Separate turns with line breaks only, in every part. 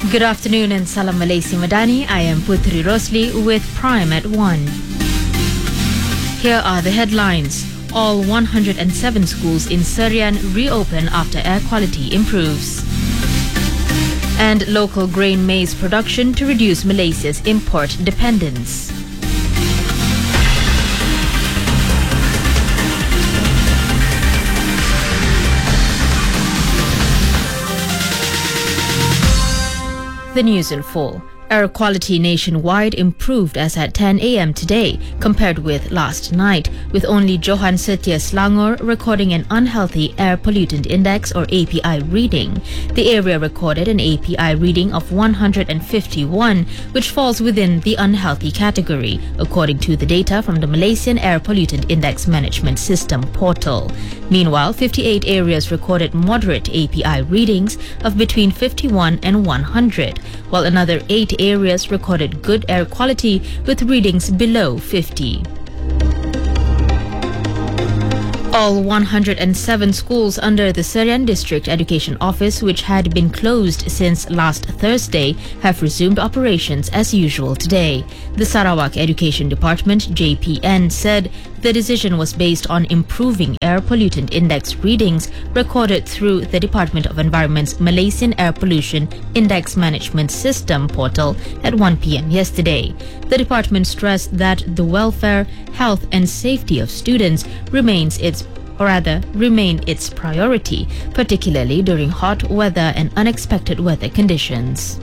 Good afternoon and Salam Malaysia Madani. I am Putri Rosli with Prime at 1. Here are the headlines. All 107 schools in Serian reopen after air quality improves. And local grain maize production to reduce Malaysia's import dependence. The news in full. Air quality nationwide improved as at 10 a.m. today compared with last night, with only Johan Setia Selangor recording an unhealthy air pollutant index or API reading. The area recorded an API reading of 151, which falls within the unhealthy category, according to the data from the Malaysian Air Pollutant Index Management System portal. Meanwhile, 58 areas recorded moderate API readings of between 51 and 100, while another 8 areas recorded good air quality with readings below 50. All 107 schools under the Serian District Education Office, which had been closed since last Thursday, have resumed operations as usual today. The Sarawak Education Department, JPN, said the decision was based on improving air pollutant index readings recorded through the Department of Environment's Malaysian Air Pollution Index Management System portal at 1 p.m. yesterday. The department stressed that the welfare, health and safety of students remain its priority, particularly during hot weather and unexpected weather conditions.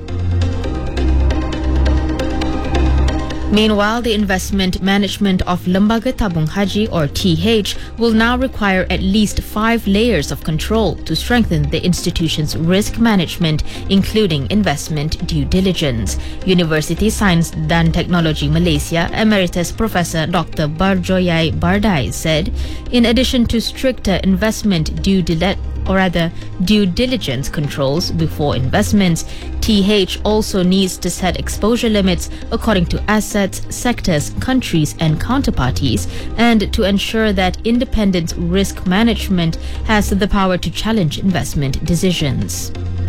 Meanwhile, the investment management of Lembaga Tabung Haji or TH will now require at least 5 layers of control to strengthen the institution's risk management, including investment due diligence. University Science dan Technology Malaysia Emeritus Professor Dr. Barjoyai Bardai said, in addition to stricter investment due diligence controls before investments, TH also needs to set exposure limits according to assets, sectors, countries and counterparties, and to ensure that independent risk management has the power to challenge investment decisions.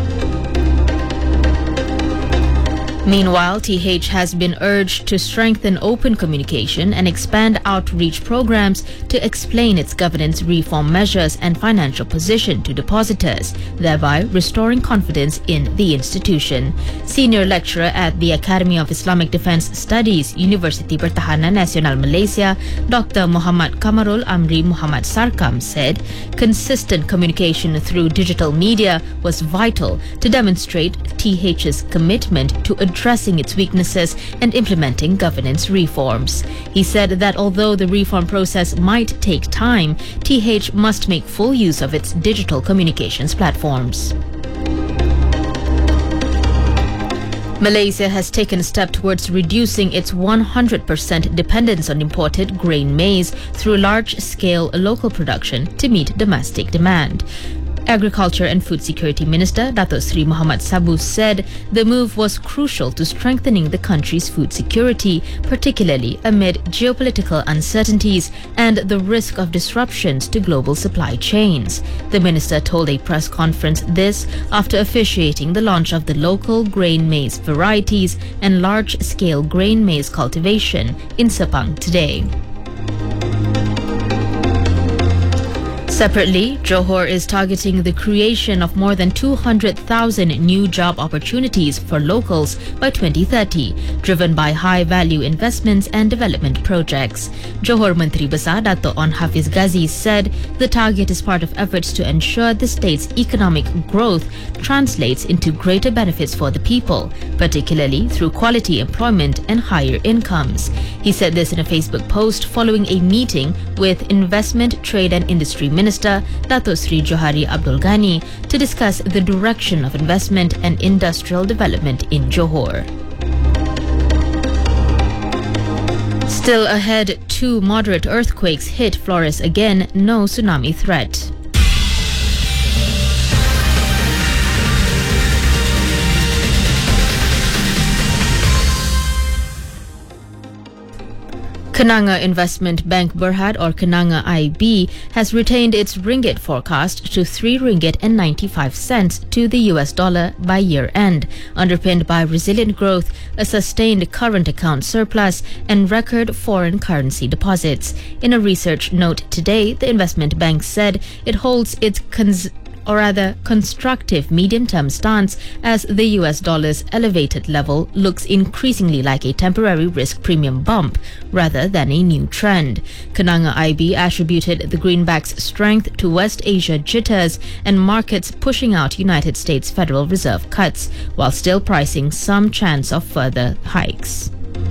Meanwhile, TH has been urged to strengthen open communication and expand outreach programs to explain its governance reform measures and financial position to depositors, thereby restoring confidence in the institution. Senior lecturer at the Academy of Islamic Defence Studies, University Pertahanan Nasional Malaysia, Dr. Muhammad Kamarul Amri Muhammad Sarkam said, consistent communication through digital media was vital to demonstrate TH's commitment to addressing its weaknesses and implementing governance reforms. He said that although the reform process might take time, TH must make full use of its digital communications platforms. Malaysia has taken a step towards reducing its 100% dependence on imported grain maize through large-scale local production to meet domestic demand. Agriculture and Food Security Minister Dato Sri Muhammad Sabu said the move was crucial to strengthening the country's food security, particularly amid geopolitical uncertainties and the risk of disruptions to global supply chains. The minister told a press conference this after officiating the launch of the local grain maize varieties and large-scale grain maize cultivation in Sepang today. Separately, Johor is targeting the creation of more than 200,000 new job opportunities for locals by 2030, driven by high-value investments and development projects. Johor Menteri Besar Dato' On Hafiz Ghazi said the target is part of efforts to ensure the state's economic growth translates into greater benefits for the people, particularly through quality employment and higher incomes. He said this in a Facebook post following a meeting with Investment, Trade and Industry Minister Dato' Sri Johari Abdul Ghani to discuss the direction of investment and industrial development in Johor. Still ahead, 2 moderate earthquakes hit Flores again, no tsunami threat. Kenanga Investment Bank Berhad, or Kenanga IB, has retained its ringgit forecast to 3 ringgit and 95 cents to the US dollar by year end, underpinned by resilient growth, a sustained current account surplus, and record foreign currency deposits. In a research note today, the investment bank said it holds its constructive medium-term stance as the US dollar's elevated level looks increasingly like a temporary risk premium bump rather than a new trend. Kenanga IB attributed the greenback's strength to West Asia jitters and markets pushing out United States Federal Reserve cuts, while still pricing some chance of further hikes.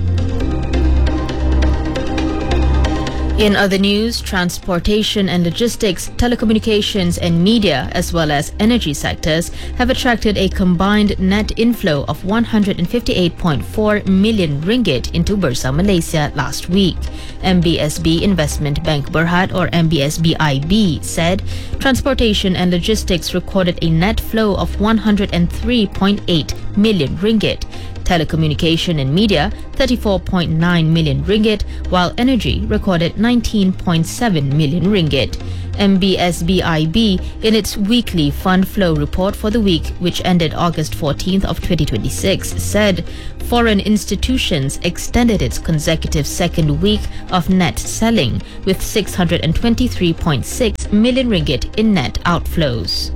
In other news, transportation and logistics, telecommunications and media, as well as energy sectors, have attracted a combined net inflow of 158.4 million ringgit into Bursa Malaysia last week. MBSB Investment Bank Berhad, or MBSB IB, said transportation and logistics recorded a net flow of 103.8 million ringgit. Telecommunication and media 34.9 million ringgit, while energy recorded 19.7 million ringgit. MBSB IB, in its weekly fund flow report for the week which ended August 14th of 2026, said foreign institutions extended its consecutive second week of net selling with 623.6 million ringgit in net outflows.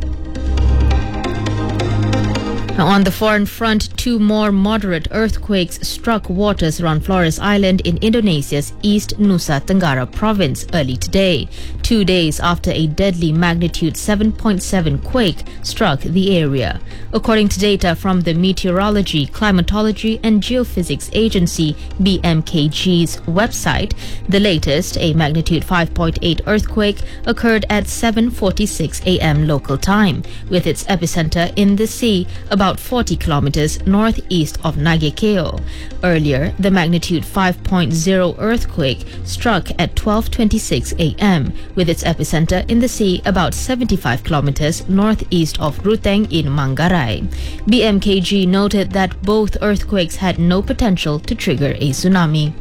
On the foreign front, 2 more moderate earthquakes struck waters around Flores Island in Indonesia's East Nusa Tenggara province early today, 2 days after a deadly magnitude 7.7 quake struck the area. According to data from the Meteorology, Climatology and Geophysics Agency BMKG's website, the latest, a magnitude 5.8 earthquake, occurred at 7:46 a.m. local time, with its epicenter in the sea about 40 kilometers northeast of Nagekeo. Earlier, the magnitude 5.0 earthquake struck at 12:26 a.m. with its epicenter in the sea about 75 kilometers northeast of Ruteng in Manggarai. BMKG noted that both earthquakes had no potential to trigger a tsunami.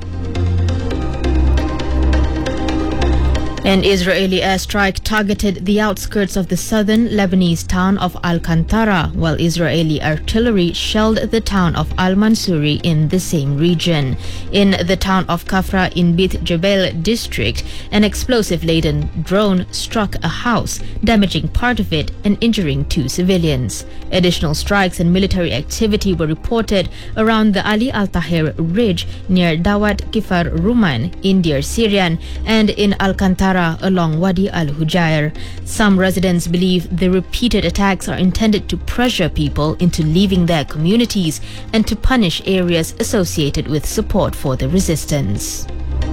An Israeli airstrike targeted the outskirts of the southern Lebanese town of Al-Qantara, while Israeli artillery shelled the town of Al-Mansuri in the same region. In the town of Kafra in Bith Jebel district, an explosive-laden drone struck a house, damaging part of it and injuring 2 civilians. Additional strikes and military activity were reported around the Ali Al-Tahir ridge near Dawat Kifar Ruman in Deir Syrian and in Al-Qantara along Wadi Al-Hujair. Some residents believe the repeated attacks are intended to pressure people into leaving their communities and to punish areas associated with support for the resistance.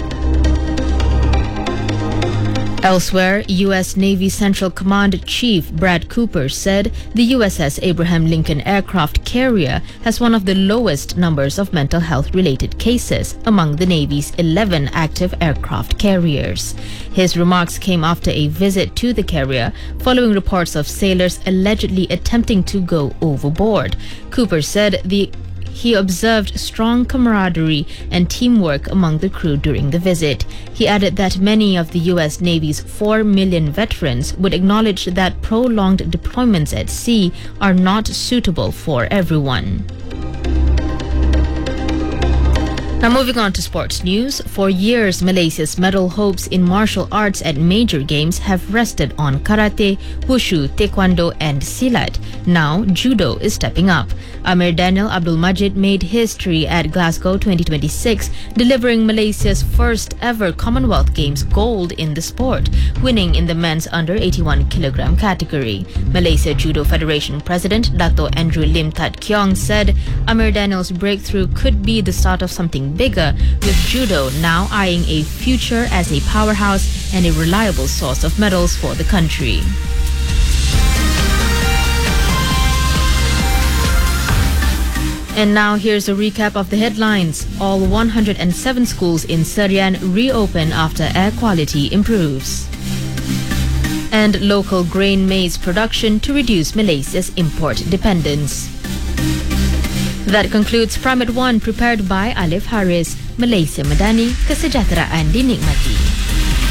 Elsewhere, U.S. Navy Central Command Chief Brad Cooper said the USS Abraham Lincoln aircraft carrier has one of the lowest numbers of mental health-related cases among the Navy's 11 active aircraft carriers. His remarks came after a visit to the carrier following reports of sailors allegedly attempting to go overboard. Cooper said he observed strong camaraderie and teamwork among the crew during the visit. He added that many of the U.S. Navy's 4 million veterans would acknowledge that prolonged deployments at sea are not suitable for everyone. Now moving on to sports news. For years, Malaysia's medal hopes in martial arts at major games have rested on karate, wushu, taekwondo and silat. Now, judo is stepping up. Amir Daniel Abdul Majid made history at Glasgow 2026, delivering Malaysia's first ever Commonwealth Games gold in the sport, winning in the men's under 81 kilogram category. Malaysia Judo Federation President Dato' Andrew Lim Tat Kiong said Amir Daniel's breakthrough could be the start of something bigger, with judo now eyeing a future as a powerhouse and a reliable source of medals for the country. And now here's a recap of the headlines. All 107 schools in Serian reopen after air quality improves. And local grain maize production to reduce Malaysia's import dependence. That concludes Prime at 1, prepared by Alif Harris, Malaysia Madani, Kesejahteraan di Nikmati.